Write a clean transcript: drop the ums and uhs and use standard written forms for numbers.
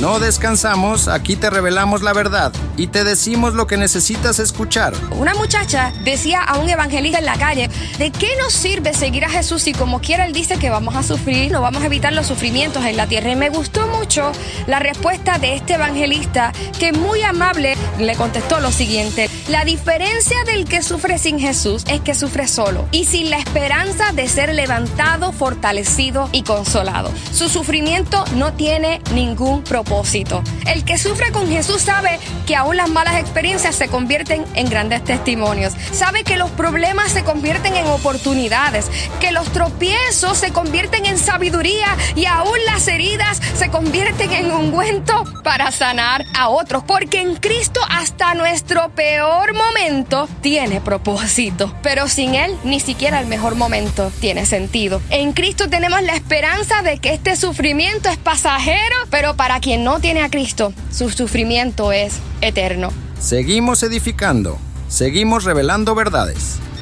No descansamos, aquí te revelamos la verdad y te decimos lo que necesitas escuchar. Una muchacha decía a un evangelista en la calle, ¿de qué nos sirve seguir a Jesús si como quiera Él dice que vamos a sufrir, no vamos a evitar los sufrimientos en la tierra? Y me gustó mucho la respuesta de este evangelista, que muy amable le contestó lo siguiente: la diferencia del que sufre sin Jesús es que sufre solo y sin la esperanza de ser levantado, fortalecido y consolado. Su sufrimiento no tiene ningún propósito. El que sufre con Jesús sabe que aún las malas experiencias se convierten en grandes testimonios. Sabe que los problemas se convierten en oportunidades, que los tropiezos se convierten en sabiduría y aún las heridas se convierten en ungüento para sanar a otros. Porque en Cristo hasta nuestro peor momento tiene propósito. Pero sin Él ni siquiera el mejor momento tiene sentido. En Cristo tenemos la esperanza de que este sufrimiento es pasajero, pero para quien no tiene a Cristo, su sufrimiento es eterno. Seguimos edificando, seguimos revelando verdades.